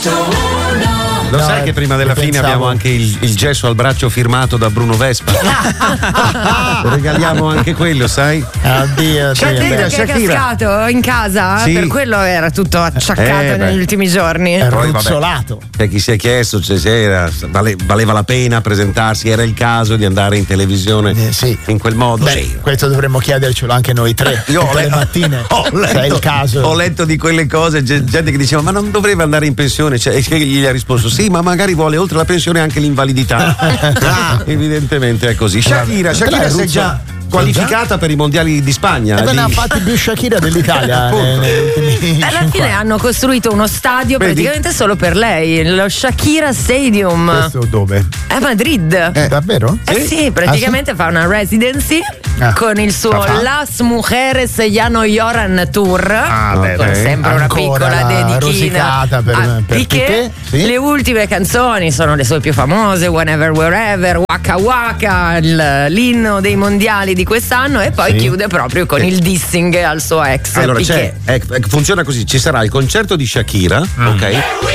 Lo sai che prima della fine abbiamo anche il gesso al braccio firmato da Bruno Vespa? Regaliamo anche quello, sai? Oddio, Shakira che è cascato in casa, sì. Per quello era tutto acciaccato negli ultimi giorni. È ruzzolato. Chi si è chiesto valeva la pena presentarsi, era il caso di andare in televisione in quel modo. Beh, questo dovremmo chiedercelo anche noi tre. Io tutte le mattine. Se è il caso. Ho letto di quelle cose, gente che diceva ma non dovrebbe andare in pensione, e gli ha risposto sì, ma magari vuole oltre la pensione anche l'invalidità. Evidentemente è così. Shakira si è già qualificata per i mondiali di Spagna. E ne ha fatti più Shakira dell'Italia. Alla fine hanno costruito uno stadio praticamente solo per lei, lo Shakira Stadium. Questo dove? A Madrid. Davvero? Sì, praticamente fa una residency con il suo Las Mujeres Ya No Lloran Tour. Con sempre una piccola dedichina per Piqué. Sì. Le ultime canzoni sono le sue più famose, Whenever Wherever, Waka Waka, l'inno dei mondiali di quest'anno, e poi chiude proprio con il dissing al suo ex. Allora Piqué. funziona così: ci sarà il concerto di Shakira, ok?